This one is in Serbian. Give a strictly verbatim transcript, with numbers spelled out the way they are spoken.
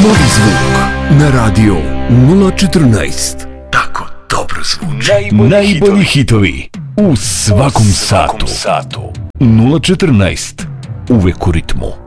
Novi zvuk na radio nula četrnaest. Tako dobro zvuči. Najbolji, Najbolji hitovi u svakom, svakom satu. satu. nula četrnaest. Uvek u ritmu.